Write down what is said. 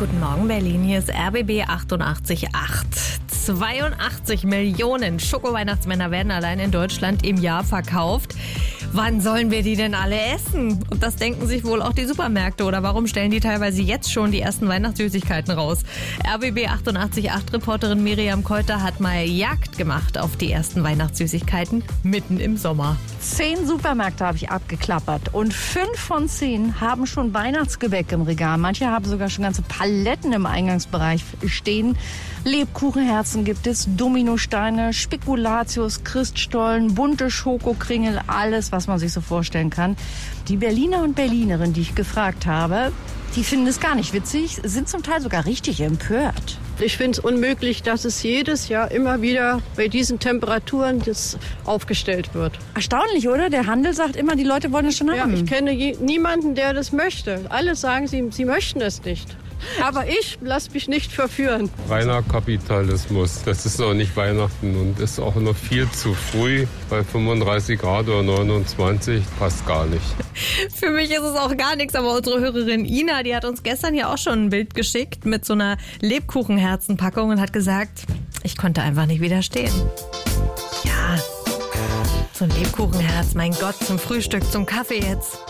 Guten Morgen Berlin, hier ist RBB 88.8. 82 Millionen Schoko-Weihnachtsmänner werden allein in Deutschland im Jahr verkauft. Wann sollen wir die denn alle essen? Und das denken sich wohl auch die Supermärkte. Oder warum stellen die teilweise jetzt schon die ersten Weihnachtssüßigkeiten raus? RBB 88.8 Reporterin Miriam Keuter hat mal Jagd gemacht auf die ersten Weihnachtssüßigkeiten mitten im Sommer. 10 Supermärkte habe ich abgeklappert und 5 von 10 haben schon Weihnachtsgebäck im Regal. Manche haben sogar schon ganze Paletten im Eingangsbereich stehen. Lebkuchenherzen gibt es, Dominosteine, Spekulatius, Christstollen, bunte Schokokringel, alles, was man sich so vorstellen kann. Die Berliner und Berlinerinnen, die ich gefragt habe, die finden es gar nicht witzig, sind zum Teil sogar richtig empört. Ich finde es unmöglich, dass es jedes Jahr immer wieder bei diesen Temperaturen das aufgestellt wird. Erstaunlich, oder? Der Handel sagt immer, die Leute wollen es schon haben. Ja, ich kenne niemanden, der das möchte. Alle sagen, sie möchten es nicht. Aber ich lasse mich nicht verführen. Reiner Kapitalismus. Das ist noch nicht Weihnachten und ist auch noch viel zu früh. Bei 35 Grad oder 29 passt gar nicht. Für mich ist es auch gar nichts, aber unsere Hörerin Ina, die hat uns gestern ja auch schon ein Bild geschickt mit so einer Lebkuchenherzenpackung und hat gesagt, ich konnte einfach nicht widerstehen. Ja, so ein Lebkuchenherz, mein Gott, zum Frühstück, zum Kaffee jetzt.